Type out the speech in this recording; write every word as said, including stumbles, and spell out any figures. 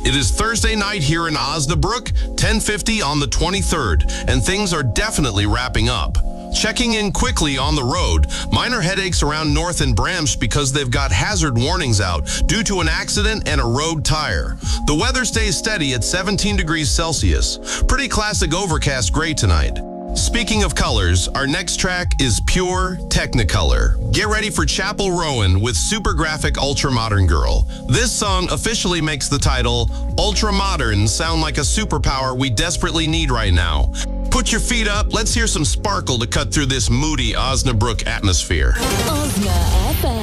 It is Thursday night here in Osnabrück, ten fifty on the twenty-third, and things are definitely wrapping up. Checking in quickly on the road, minor headaches around North and Bramsch because they've got hazard warnings out due to an accident and a road tire. The weather stays steady at seventeen degrees Celsius. Pretty classic overcast gray tonight. Speaking of colors, our next track is Pure Technicolor. Get ready for Chappell Rowan with Super Graphic Ultra Modern Girl. This song officially makes the title Ultra Modern sound like a superpower we desperately need right now. Put your feet up, let's hear some sparkle to cut through this moody Osnabrück atmosphere. Osna F M.